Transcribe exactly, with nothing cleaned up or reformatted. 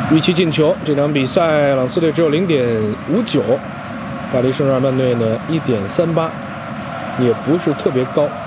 预期进球，这场比赛朗斯队只有零点五九，巴黎圣日耳曼队呢一点三八，也不是特别高。